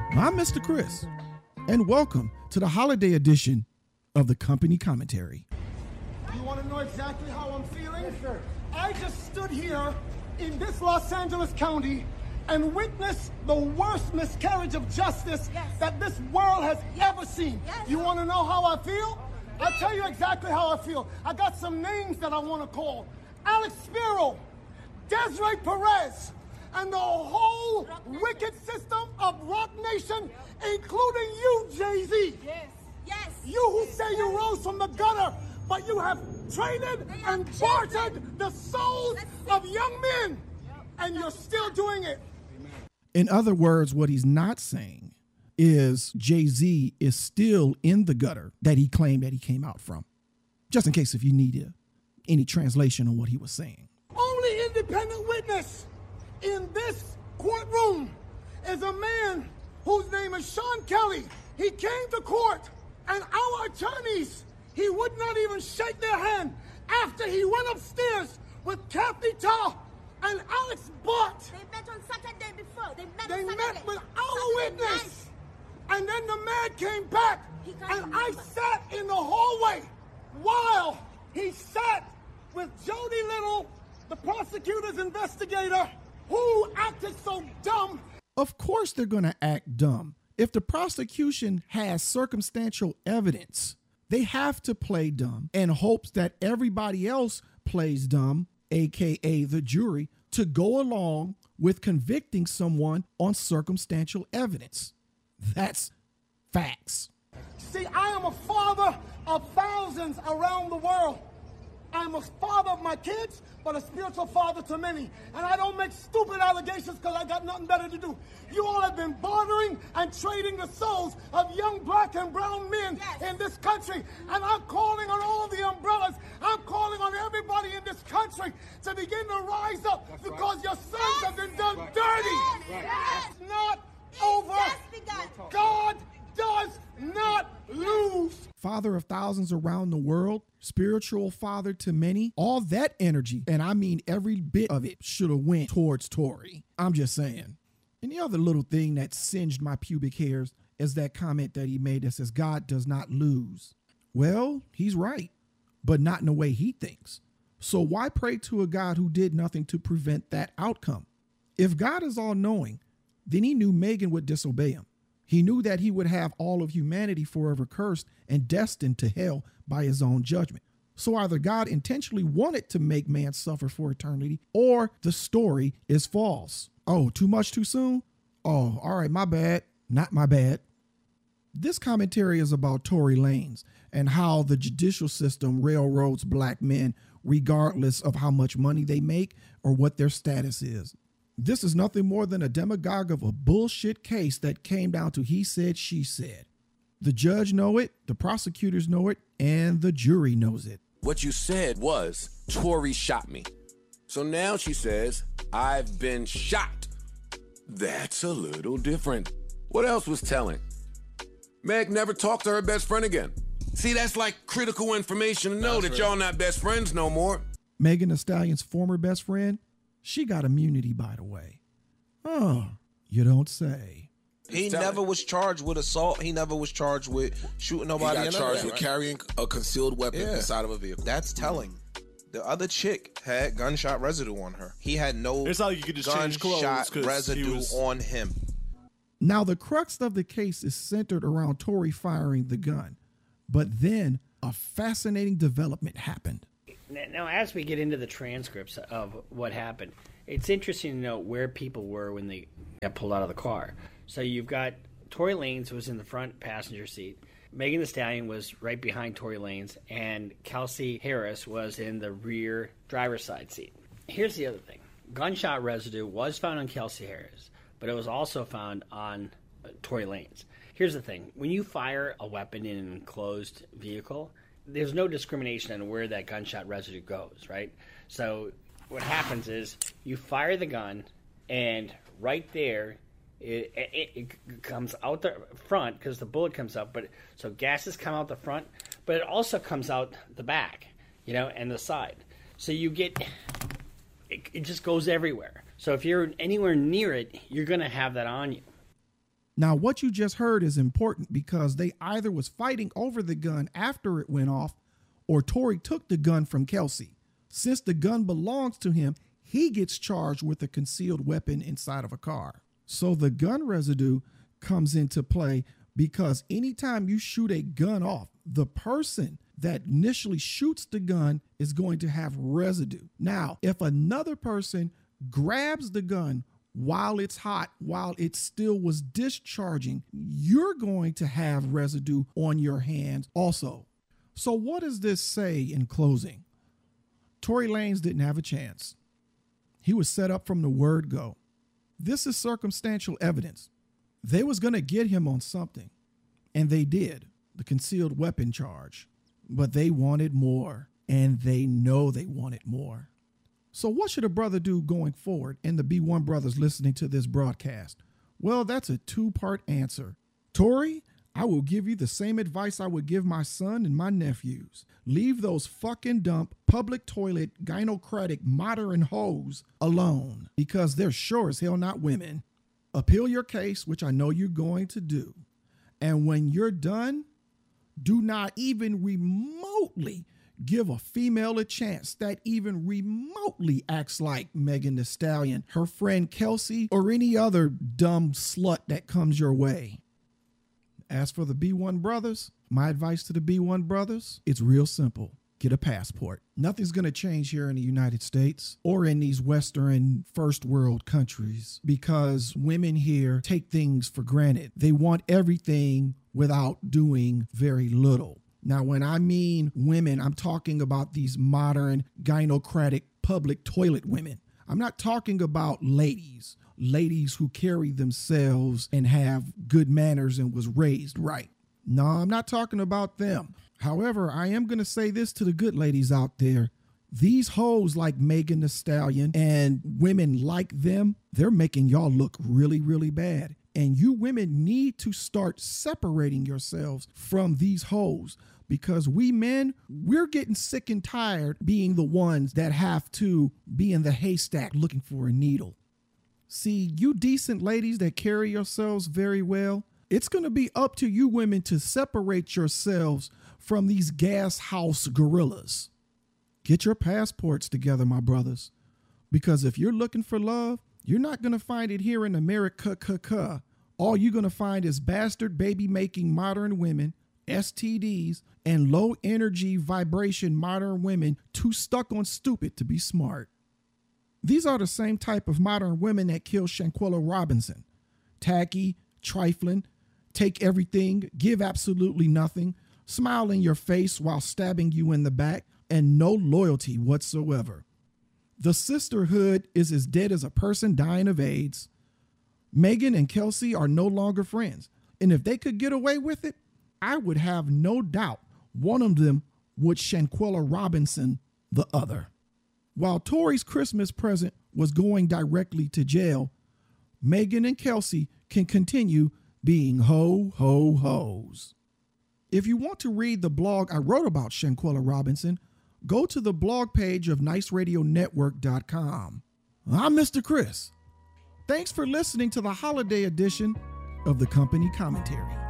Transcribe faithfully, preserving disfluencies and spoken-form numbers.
I'm Mister Chris, and welcome to the holiday edition of the Company Commentary. You want to know exactly how I'm feeling? Yes, sir. I just stood here in this Los Angeles County and witnessed the worst miscarriage of justice yes. that this world has yes. ever seen. Yes. You want to know how I feel? I'll tell you exactly how I feel. I got some names that I want to call. Alex Spiro, Desiree Perez, and the whole wicked system of Rock Nation, including you, Jay-Z. Yes, yes. You who say you rose from the gutter, but you have traded and bartered the souls of young men, and you're still doing it. In other words, what he's not saying is Jay-Z is still in the gutter that he claimed that he came out from. Just in case if you need uh, any translation on what he was saying. Only independent witness in this courtroom is a man whose name is Sean Kelly. He came to court, and our attorneys, he would not even shake their hand after he went upstairs with Kathy Ta and Alex Bott. They met on Saturday before. They met They on met Saturday. with our Saturday witness. night. And then the man came back, He can't and I remember. sat in the hallway while he sat with Jody Little, the prosecutor's investigator, who acted so dumb. Of course they're going to act dumb. If the prosecution has circumstantial evidence, they have to play dumb in hopes that everybody else plays dumb, aka the jury, to go along with convicting someone on circumstantial evidence. That's facts. See, I am a father of thousands around the world. I'm a father of my kids, but a spiritual father to many. And I don't make stupid allegations because I got nothing better to do. You all have been bartering and trading the souls of young black and brown men yes. in this country. And I'm calling on all the umbrellas. I'm calling on everybody in this country to begin to rise up. That's because right. your sons yes. have been done right. dirty. Yes. Yes. It's not over. God does not lose. Father of thousands around the world, spiritual father to many, all that energy, and I mean every bit of it, should have went towards Tory. I'm just saying. And the other little thing that singed my pubic hairs is that comment that he made that says God does not lose. Well, he's right, but not in the way he thinks. So why pray to a God who did nothing to prevent that outcome? If God is all-knowing, then he knew Megan would disobey him. He knew that he would have all of humanity forever cursed and destined to hell by his own judgment. So either God intentionally wanted to make man suffer for eternity, or the story is false. Oh, too much too soon? Oh, all right, my bad. Not my bad. This commentary is about Tory Lanez and how the judicial system railroads black men regardless of how much money they make or what their status is. This is nothing more than a demagogue of a bullshit case that came down to he said, she said. The judge know it, the prosecutors know it, and the jury knows it. What you said was, Tory shot me. So now she says, I've been shot. That's a little different. What else was telling? Meg never talked to her best friend again. See, that's like critical information to know that's that right. y'all not best friends no more. Megan Thee Stallion's former best friend, she got immunity, by the way. Oh, you don't say. He never was charged with assault. He never was charged with shooting nobody. He got charged that, with right? carrying a concealed weapon yeah. inside of a vehicle. That's telling. The other chick had gunshot residue on her. He had no it's like you could just change clothes gunshot residue was... on him. Now, the crux of the case is centered around Tory firing the gun. But then a fascinating development happened. Now, as we get into the transcripts of what happened, it's interesting to know where people were when they got pulled out of the car. So you've got Tory Lanez was in the front passenger seat. Megan Thee Stallion was right behind Tory Lanez, and Kelsey Harris was in the rear driver's side seat. Here's the other thing. Gunshot residue was found on Kelsey Harris, but it was also found on uh, Tory Lanez. Here's the thing. When you fire a weapon in an enclosed vehicle, there's no discrimination on where that gunshot residue goes, right? So what happens is you fire the gun, and right there, it, it, it comes out the front because the bullet comes up. But so gases come out the front, but it also comes out the back, you know, and the side. So you get it, it just goes everywhere. So if you're anywhere near it, you're going to have that on you. Now, what you just heard is important because they either was fighting over the gun after it went off, or Tory took the gun from Kelsey. Since the gun belongs to him, he gets charged with a concealed weapon inside of a car. So the gun residue comes into play because anytime you shoot a gun off, the person that initially shoots the gun is going to have residue. Now, if another person grabs the gun while it's hot, while it still was discharging, you're going to have residue on your hands also. So what does this say in closing? Tory Lanez didn't have a chance. He was set up from the word go. This is circumstantial evidence. They was going to get him on something, and they did, the concealed weapon charge. But they wanted more, and they know they wanted more. So what should a brother do going forward and the B one brothers listening to this broadcast? Well, that's a two-part answer. Tory, I will give you the same advice I would give my son and my nephews. Leave those fucking dumb public toilet gynocratic modern hoes alone, because they're sure as hell not women. Appeal your case, which I know you're going to do. And when you're done, do not even remotely give a female a chance that even remotely acts like Megan Thee Stallion, her friend Kelsey, or any other dumb slut that comes your way. As for the B one brothers, my advice to the B one brothers, it's real simple. Get a passport. Nothing's going to change here in the United States or in these Western first world countries because women here take things for granted. They want everything without doing very little. Now, when I mean women, I'm talking about these modern gynocratic public toilet women. I'm not talking about ladies, ladies who carry themselves and have good manners and was raised right. No, I'm not talking about them. However, I am going to say this to the good ladies out there. These hoes like Megan Thee Stallion and women like them, they're making y'all look really, really bad. And you women need to start separating yourselves from these hoes because we men, we're getting sick and tired being the ones that have to be in the haystack looking for a needle. See, you decent ladies that carry yourselves very well, it's going to be up to you women to separate yourselves from these gas house gorillas. Get your passports together, my brothers, because if you're looking for love, you're not going to find it here in America. All you're going to find is bastard baby-making modern women, S T Ds, and low-energy vibration modern women too stuck on stupid to be smart. These are the same type of modern women that killed Shanquella Robinson. Tacky, trifling, take everything, give absolutely nothing, smile in your face while stabbing you in the back, and no loyalty whatsoever. The sisterhood is as dead as a person dying of AIDS. Megan and Kelsey are no longer friends. And if they could get away with it, I would have no doubt one of them would Shanquella Robinson the other. While Tory's Christmas present was going directly to jail, Megan and Kelsey can continue being ho, ho, hoes. If you want to read the blog I wrote about Shanquella Robinson, go to the blog page of nice radio network dot com. I'm Mister Chris. Thanks for listening to the holiday edition of the Company Commentary.